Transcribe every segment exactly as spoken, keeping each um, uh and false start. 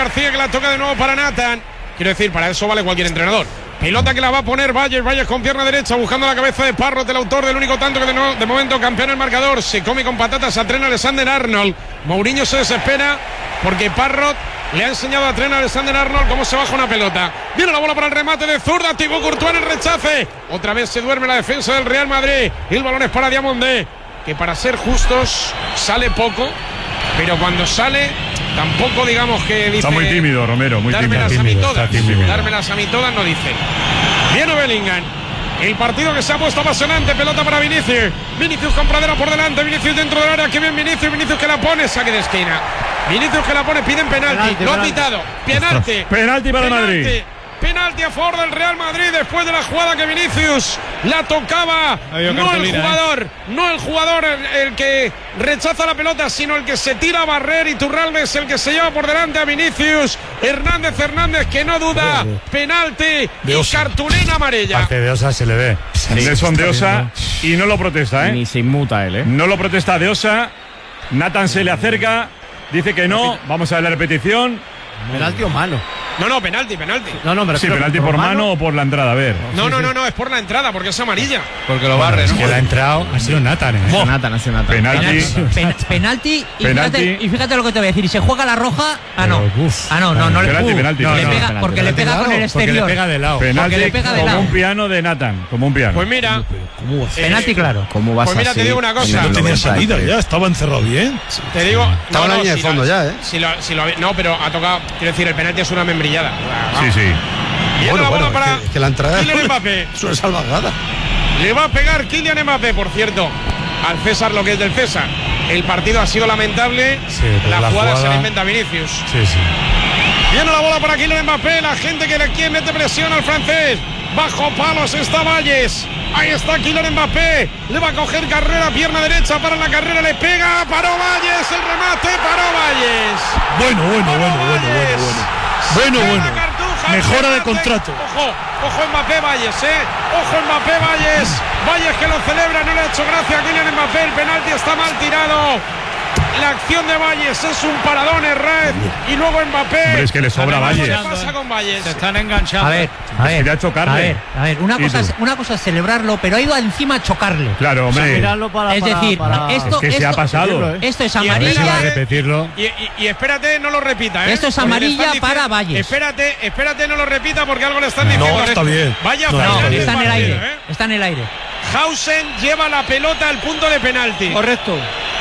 García, que la toca de nuevo para Nathan. Quiero decir, para eso vale cualquier entrenador. Pelota que la va a poner Valles, Valles con pierna derecha, buscando la cabeza de Parrot, el autor del único tanto que de, no, de momento campeón el marcador. Se come con patatas a Trent Alexander-Arnold. Mourinho se desespera porque Parrot le ha enseñado a Trent Alexander-Arnold cómo se baja una pelota. Viene la bola para el remate de zurda, Thibaut Courtois en el rechace. Otra vez se duerme la defensa del Real Madrid. El balón es para Diamondé, que para ser justos sale poco, pero cuando sale tampoco digamos que dice. Está muy tímido, Romero, muy dármelas tímido. a mí Tímido, todas, está tímido. dármelas a mí todas no dice. Viene Bellingham. El partido que se ha puesto apasionante. Pelota para Vinicius. Vinicius con Pradera por delante. Vinicius dentro del área. Que bien Vinicius. Vinicius que la pone. Saque de esquina. Vinicius que la pone. Piden penalti. Penalti, Lo ha penalti. pitado. Penalti. Penalti para el Madrid. Penalti a favor del Real Madrid después de la jugada que Vinicius la tocaba. No el jugador, ¿eh? no el jugador el, el que rechaza la pelota, sino el que se tira a barrer. Y Turralbe es el que se lleva por delante a Vinicius. Hernández Hernández que no duda. Penalti y cartulina amarilla. Parte de Osa se le ve. Nelson de Osa y no lo protesta, ¿eh? Ni se inmuta él, ¿eh? No lo protesta de Osa. Nathan se le acerca, dice que no. Vamos a ver la repetición. ¿Penalti o mano? No, no, penalti, penalti. No, no, pero Sí, penalti por mano o por la entrada, a ver. No, no, no, no, es por la entrada, porque es amarilla. Porque lo barre, Es ¿no? que la ha entrado, ha sido Nathan, ¿eh? Oh. Nathan, ha sido Nathan. Penalti. Pen- penalti, y Penalti. fíjate, y fíjate lo que te voy a decir. Y se juega la roja. Ah, no. Pero, uf. Ah, no, no, no le Penalti, uh, penalti. le No, pega, no, penalti. porque le pega con el Porque le exterior. pega de lado. Penalti le pega de como lado. un piano de Nathan, como un piano. Pues mira, ¿Cómo hace? Penalti, claro. ¿Cómo vas Pues mira, así? te digo una cosa. En el No tenía noventa y salida tres. ya, estaba encerrado bien. te digo. Estaba no, en la no, línea de si fondo lo- ya, ¿eh? Si lo, si lo, no, pero ha tocado. Quiero decir, el penalti es una membrillada. Sí, sí. Viene Bueno, la bola bueno, para es que, es que la entrada Kylian Mbappé. es una salvajada. Le va a pegar Kylian Mbappé, por cierto, al César lo que es del César. El partido ha sido lamentable. Sí, pero la, la jugada, se jugada- la inventa Vinicius. Sí, sí. Viene la bola para Kylian Mbappé. La gente que le quiere mete presión al francés. Bajo palos está Valles. Ahí está Kylian Mbappé. Le va a coger carrera, pierna derecha para la carrera. Le pega. Paró Valles. El remate. Paró Valles. Bueno, bueno, Paró bueno, bueno, bueno, Valles. bueno. Se Bueno, queda bueno. Cartuja, Mejora de remate. contrato. Ojo, ojo Mbappé Valles, eh. Ojo Mbappé Valles. Valles que lo celebra, no le ha hecho gracia a Kylian Mbappé. El penalti está mal tirado. La acción de Valles es un paradón, Herrera. Y luego Mbappé. Hombre, es que le sobra ¿Qué Valles. pasa con Valles? Se están enganchando. A ver, a ver. Quería chocarle. A ver, a ver. Una ¿Y cosa, tú? es, una cosa es celebrarlo, pero ha ido encima a chocarle. Claro, hombre. Mirarlo para, Es para- decir, para- esto, Es que se esto- ha pasado. Esto es Y A ver si va a amarilla. repetirlo. Y, y- y espérate, no lo repita, ¿eh? Esto es Porque le amarilla están para diciendo- Valles. Espérate, espérate, no lo repita porque algo le están No, diciendo. está bien. Vaya No, final está del bien. Está en el partido, aire. ¿eh? Está en el aire. Hausen lleva la pelota al punto de penalti. Correcto.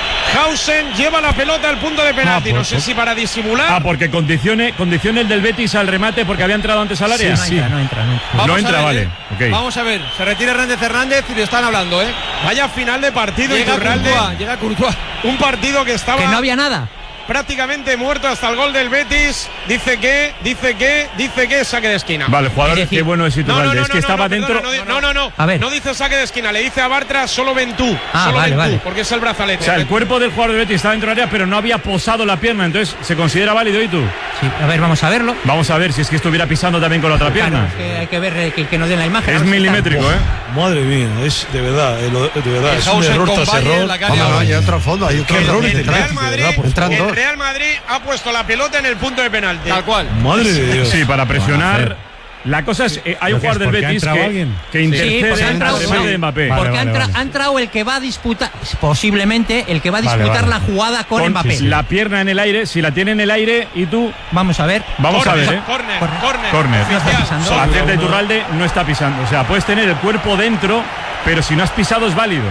Hausen lleva la pelota al punto de penalti. Ah, no pues, sé pues. si para disimular. Ah, porque condicione, condicione el del Betis al remate porque había entrado antes al área. No entra, no entra, no entra. No Vamos a entra, ver, vale. ¿eh? Ok. Vamos a ver. Se retira Hernández Hernández y le están hablando, ¿eh? Vaya final de partido. Llega Iturralde. Courtois, llega Courtois. Un partido que estaba Que no había nada. prácticamente muerto hasta el gol del Betis. Dice que, dice que, dice que saque de esquina. Vale, jugador, Es decir- qué bueno es Iturralde. es que estaba no, dentro. perdona, No, no, no. A ver. No dice saque de esquina, le dice a Bartra solo ven tú. Ah, solo vale, ven vale. tú, porque es el brazalete. O sea, el cuerpo del jugador del Betis estaba dentro del área, pero no había posado la pierna. Entonces, ¿se considera válido y tú? Sí, a ver, vamos a verlo. Vamos a ver si es que estuviera pisando también con la otra pierna. Claro, es que hay que ver eh, que, que nos den la imagen. a Es ver si está- milimétrico, ¿eh? Madre mía, es de verdad, eh, lo- de verdad, es un Hausen error con tras Valles, error. la que ha Vamos, liado no, Valles. hay otro fondo, hay otro Qué fondo. error de El Real práctica, Madrid, ¿verdad? Por Entran el dos. Real Madrid ha puesto la pelota en el punto de penalti. Tal cual. Madre de Dios. Sí, para presionar. Bueno, La cosa es, eh, hay un ¿Pero qué es, jugador del porque ha Betis entrado que, alguien? que Sí, intercede porque ha el entrado, remate sí. de Mbappé. Vale, Porque vale, ha, entra- vale. ha entrado el que va a disputar, posiblemente el que va a Vale, disputar vale. la jugada con, Con Mbappé. la pierna en el aire, si la tiene en el aire y tú, Vamos a ver. vamos a Corner, ver, ¿eh? Corner, Corner. corner, Corner. No está oficial. pisando. Solo- Acierta Iturralde, no está pisando. O sea, puedes tener el cuerpo dentro, pero si no has pisado es válido.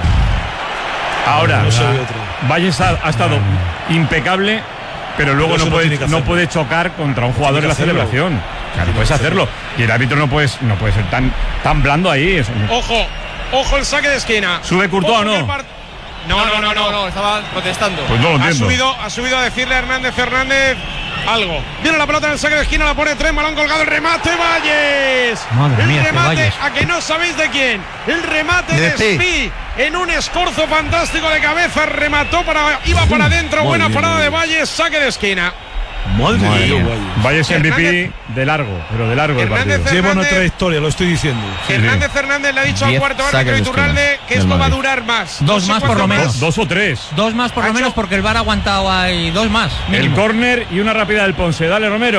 Ahora, No sé de otro. Valles ha, ha estado impecable, pero luego Pero no eso no puede, tiene que no hacerlo. puede chocar contra un jugador en la Tiene que hacerlo. celebración. Claro, Tiene puedes que hacerlo. Y el árbitro no puede, no puede ser tan, tan blando ahí. Eso- Ojo, ojo el saque de esquina. ¿Sube Courtois Ojo o no? que el par- No, no, no, no. no, estaba protestando. Pues no lo Ha entiendo. subido, ha subido a decirle a Hernández Fernández algo. Viene la pelota en el saque de esquina, la pone tres, balón colgado, el remate, Valles. Madre el mía, qué remate, Valles. a que no sabéis de quién. El remate De de Spi. Spi en un escorzo fantástico de cabeza, remató para, iba para adentro, buena bien, parada muy de bien. Valles, saque de esquina. Madre de Madre Dios, mía. vaya. Valles M V P Hernández- de largo, pero de largo el Hernández partido. Lleva una Hernández- trayectoria, lo estoy diciendo. Sí, Hernández Fernández le ha dicho al Diez cuarto árbitro saques de Iturralde esquina que del esto va a Madrid. durar más. Dos No sé más por lo cuánto menos. Dos o tres. Dos más por Ha lo hecho- menos porque el V A R ha aguantado ahí dos más. El mínimo. córner y una rápida del Ponce. Dale, Romero.